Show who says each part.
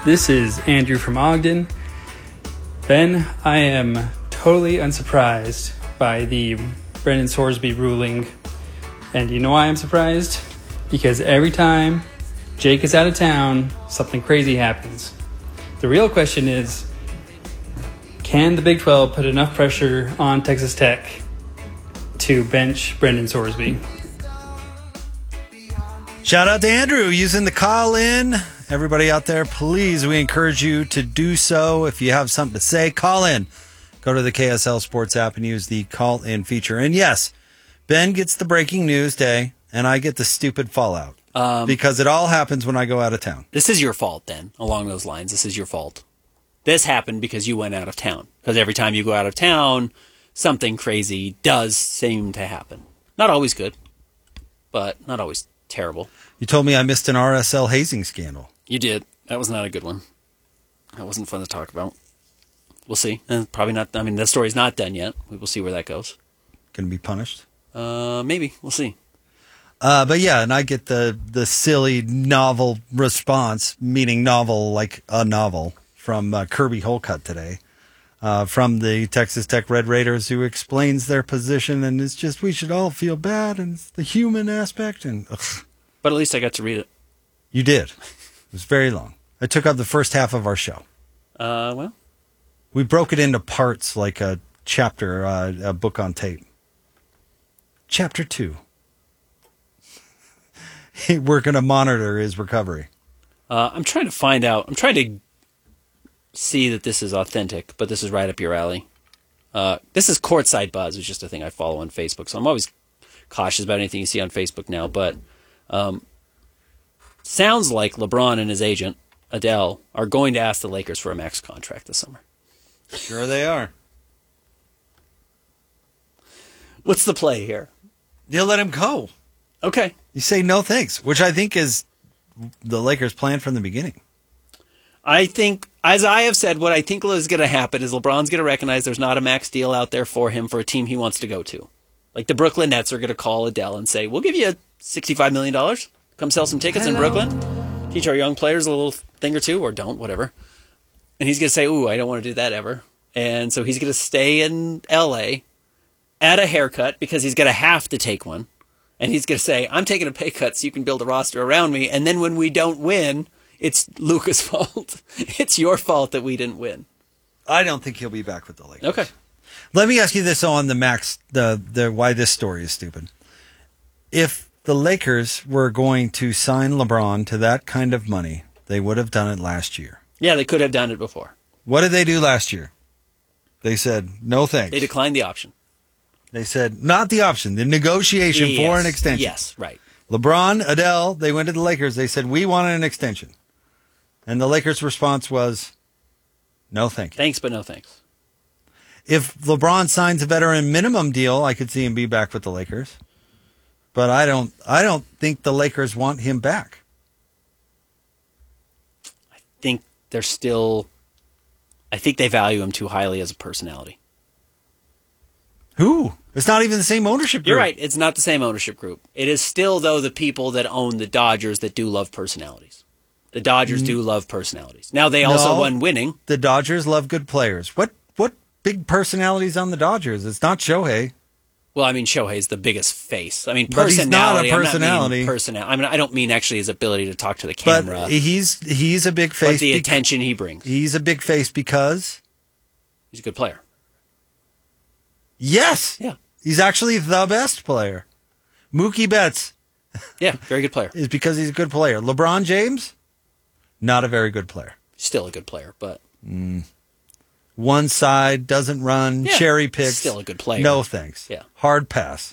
Speaker 1: This is Andrew from Ogden. Ben, I am totally unsurprised by the Brendan Sorsby ruling. And you know why I'm surprised? Because every time Jake is out of town, something crazy happens. The real question is, can the Big 12 put enough pressure on Texas Tech to bench Brendan Sorsby?
Speaker 2: Shout out to Andrew using the call-in. Everybody out there, please, we encourage you to do so. If you have something to say, call in. Go to the KSL Sports app and use the call-in feature. And yes, Ben gets the breaking news day, and I get the stupid fallout. Because it all happens when I go out of town.
Speaker 3: This is your fault, then, along those lines. This is your fault. This happened because you went out of town. Because every time you go out of town, something crazy does seem to happen. Not always good, but not always terrible.
Speaker 2: You told me I missed an RSL hazing scandal.
Speaker 3: You did. That was not a good one. That wasn't fun to talk about. We'll see. Probably not. I mean, the story's not done yet. We will see where that goes.
Speaker 2: Going to be punished?
Speaker 3: Maybe. We'll see.
Speaker 2: But yeah, and I get the silly novel response, meaning novel like a novel, from Kirby Holcutt today, from the Texas Tech Red Raiders, who explains their position, and it's just, we should all feel bad, and it's the human aspect. And
Speaker 3: But at least I got to read it.
Speaker 2: You did. It was very long. I took up the first half of our show.
Speaker 3: Well.
Speaker 2: We broke it into parts like a chapter, a book on tape. Chapter 2. We're going to monitor his recovery.
Speaker 3: I'm trying to find out. I'm trying to see that this is authentic, but this is right up your alley. This is Courtside Buzz, which is just a thing I follow on Facebook, so I'm always cautious about anything you see on Facebook now, but sounds like LeBron and his agent, Adele, are going to ask the Lakers for a max contract this summer.
Speaker 2: Sure they are.
Speaker 3: What's the play here?
Speaker 2: You'll let him go.
Speaker 3: Okay.
Speaker 2: You say no thanks, which I think is the Lakers' plan from the beginning.
Speaker 3: I think, as I have said, what I think is going to happen is LeBron's going to recognize there's not a max deal out there for him for a team he wants to go to. Like the Brooklyn Nets are going to call Adele and say, we'll give you $65 million. Come sell some tickets in Brooklyn. Teach our young players a little thing or two, or don't, whatever. And he's going to say, ooh, I don't want to do that ever. And so he's going to stay in L.A., at a haircut, because he's going to have to take one. And he's going to say, I'm taking a pay cut so you can build a roster around me. And then when we don't win, it's Luka's fault. It's your fault that we didn't win.
Speaker 2: I don't think he'll be back with the Lakers.
Speaker 3: Okay.
Speaker 2: Let me ask you this on the max, the why this story is stupid. If the Lakers were going to sign LeBron to that kind of money, they would have done it last year.
Speaker 3: Yeah, they could have done it before.
Speaker 2: What did they do last year? They said, no thanks.
Speaker 3: They declined the option.
Speaker 2: They said, not the option, the negotiation for an extension.
Speaker 3: Yes, right.
Speaker 2: LeBron, Adele, they went to the Lakers. They said, we wanted an extension. And the Lakers' response was, no thank you.
Speaker 3: Thanks, but no thanks.
Speaker 2: If LeBron signs a veteran minimum deal, I could see him be back with the Lakers. But I don't think the Lakers want him back.
Speaker 3: I think they value him too highly as a personality.
Speaker 2: Who? It's not even the same ownership group.
Speaker 3: You're right. It's not the same ownership group. It is still, though, the people that own the Dodgers that do love personalities. The Dodgers do love personalities. Now, they also won winning.
Speaker 2: The Dodgers love good players. What big personalities on the Dodgers? It's not Shohei.
Speaker 3: Well, I mean, Shohei's the biggest face. I mean,
Speaker 2: but
Speaker 3: personality.
Speaker 2: He's not a personality.
Speaker 3: I don't mean actually his ability to talk to the camera.
Speaker 2: But he's a big face.
Speaker 3: But the attention he brings.
Speaker 2: He's a big face because
Speaker 3: he's a good player.
Speaker 2: Yes.
Speaker 3: Yeah.
Speaker 2: He's actually the best player. Mookie Betts.
Speaker 3: Yeah, very good player.
Speaker 2: Is because he's a good player. LeBron James, not a very good player.
Speaker 3: Still a good player, but
Speaker 2: one side doesn't run, cherry picks.
Speaker 3: Still a good player.
Speaker 2: No thanks.
Speaker 3: Yeah.
Speaker 2: Hard pass.